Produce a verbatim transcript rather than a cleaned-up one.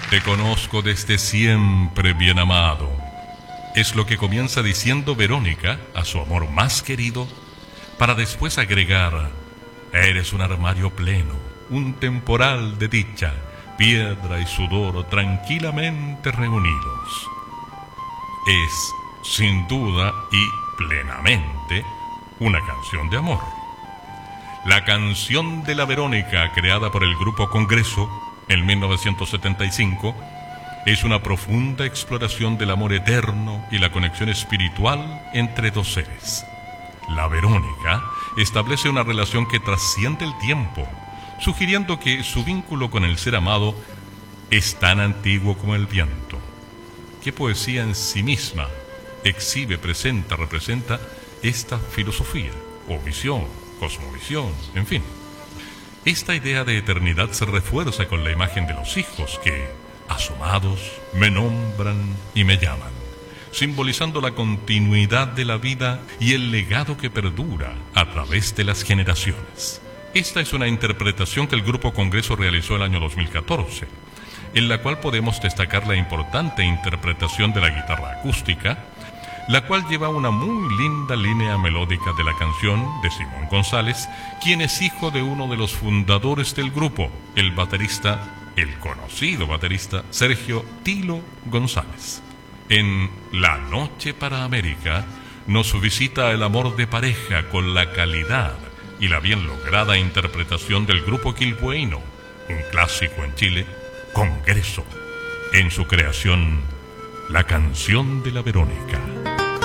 Te conozco desde siempre, bien amado. Es lo que comienza diciendo Verónica a su amor más querido, para después agregar: eres un armario pleno, un temporal de dicha, piedra y sudor tranquilamente reunidos. Es, sin duda y plenamente, una canción de amor. La canción de la Verónica, creada por el Grupo Congreso en mil novecientos setenta y cinco, es una profunda exploración del amor eterno y la conexión espiritual entre dos seres. La Verónica establece una relación que trasciende el tiempo, sugiriendo que su vínculo con el ser amado es tan antiguo como el viento. ¿Qué poesía en sí misma exhibe, presenta, representa esta filosofía, o visión, cosmovisión, en fin? Esta idea de eternidad se refuerza con la imagen de los hijos que, asomados, me nombran y me llaman, simbolizando la continuidad de la vida y el legado que perdura a través de las generaciones. Esta es una interpretación que el Grupo Congreso realizó el año dos mil catorce, en la cual podemos destacar la importante interpretación de la guitarra acústica, la cual lleva una muy linda línea melódica de la canción de Simón González, quien es hijo de uno de los fundadores del grupo, el baterista, el conocido baterista Sergio Tilo González. En La Noche para América nos visita el amor de pareja con la calidad y la bien lograda interpretación del grupo quilpueíno, un clásico en Chile, Congreso, en su creación La canción de la Verónica.